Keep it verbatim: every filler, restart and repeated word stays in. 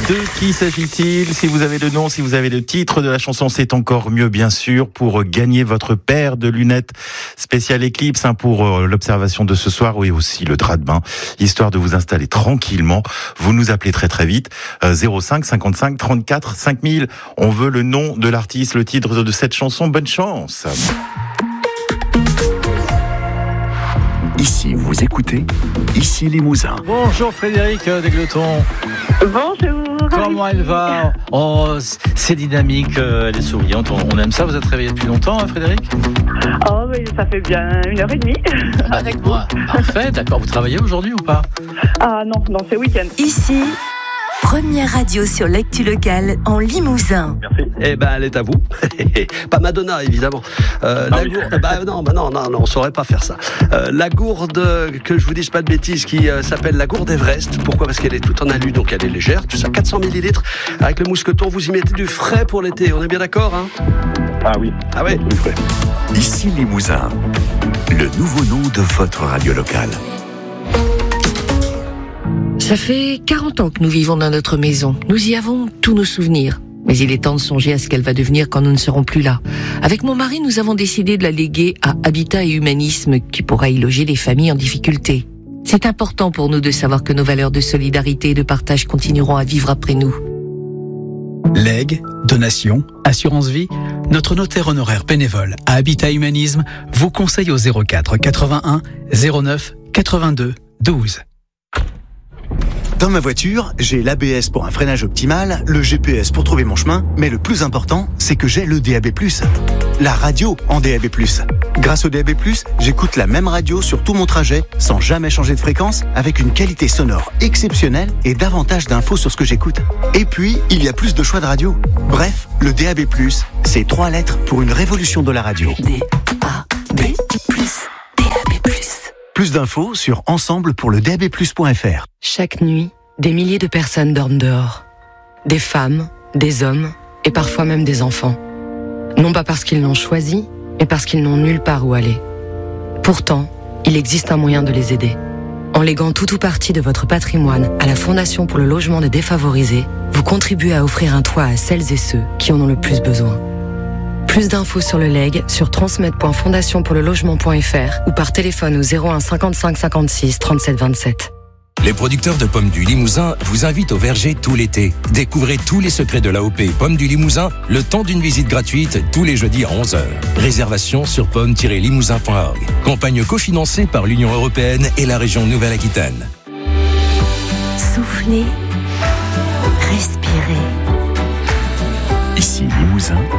De qui s'agit-il? Si vous avez le nom, si vous avez le titre de la chanson, c'est encore mieux, bien sûr, pour gagner votre paire de lunettes spéciales Eclipse, hein, pour l'observation de ce soir, et aussi le drap de bain, histoire de vous installer tranquillement. Vous nous appelez très très vite, euh, zéro cinq cinquante-cinq trente-quatre cinq mille. On veut le nom de l'artiste, le titre de cette chanson. Bonne chance. Ici, vous écoutez Ici Limousin. Bonjour Frédéric Degleton. Bonjour. Comment elle va? Oh, c'est dynamique, elle est souriante, on aime ça. Vous êtes réveillé depuis longtemps, hein, Frédéric? Oh, mais ça fait bien une heure et demie. Avec moi. Parfait, d'accord. Vous travaillez aujourd'hui ou pas? Ah non, non, c'est week-end. Ici, première radio sur l'actu locale en Limousin. Merci. Eh ben, elle est à vous. Pas Madonna, évidemment. Euh, ah la oui. gourde, bah, non, bah non, non, non, on saurait pas faire ça. Euh, la gourde, que je vous dise pas de bêtises, qui euh, s'appelle la gourde Everest. Pourquoi? Parce qu'elle est toute en alu, donc elle est légère. Tout ça, quatre cents millilitres. Avec le mousqueton, vous y mettez du frais pour l'été. On est bien d'accord, hein? Ah oui. Ah ouais. Du frais. Ici Limousin, le nouveau nom de votre radio locale. Ça fait quarante ans que nous vivons dans notre maison. Nous y avons tous nos souvenirs. Mais il est temps de songer à ce qu'elle va devenir quand nous ne serons plus là. Avec mon mari, nous avons décidé de la léguer à Habitat et Humanisme, qui pourra y loger les familles en difficulté. C'est important pour nous de savoir que nos valeurs de solidarité et de partage continueront à vivre après nous. Legs, donations, assurance vie, notre notaire honoraire bénévole à Habitat Humanisme vous conseille au zéro quatre quatre-vingt-un zéro neuf quatre-vingt-deux douze. Dans ma voiture, j'ai l'A B S pour un freinage optimal, le G P S pour trouver mon chemin, mais le plus important, c'est que j'ai le D A B plus. La radio en D A B plus. Grâce au D A B plus, j'écoute la même radio sur tout mon trajet, sans jamais changer de fréquence, avec une qualité sonore exceptionnelle et davantage d'infos sur ce que j'écoute. Et puis, il y a plus de choix de radio. Bref, le D A B plus, c'est trois lettres pour une révolution de la radio. D A B plus, D A B plus. Plus d'infos sur ensemble pour le D A B plus point F R. Chaque nuit, des milliers de personnes dorment dehors. Des femmes, des hommes et parfois même des enfants. Non pas parce qu'ils l'ont choisi, mais parce qu'ils n'ont nulle part où aller. Pourtant, il existe un moyen de les aider. En léguant tout ou partie de votre patrimoine à la Fondation pour le logement des défavorisés, vous contribuez à offrir un toit à celles et ceux qui en ont le plus besoin. Plus d'infos sur le legs sur transmettre point fondation pour le logement point F R ou par téléphone au zéro un cinquante-cinq cinquante-six trente-sept vingt-sept. Les producteurs de pommes du Limousin vous invitent au verger tout l'été. Découvrez tous les secrets de l'A O P Pommes du Limousin le temps d'une visite gratuite tous les jeudis à onze heures. Réservation sur pommes tiret limousin point org. Campagne cofinancée par l'Union européenne et la région Nouvelle-Aquitaine. Soufflez, respirez. Ici Limousin,